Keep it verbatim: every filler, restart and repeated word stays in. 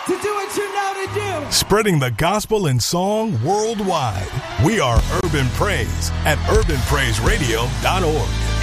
to do what you know to do. Spreading the gospel in song worldwide. We are Urban Praise at urban praise radio dot org.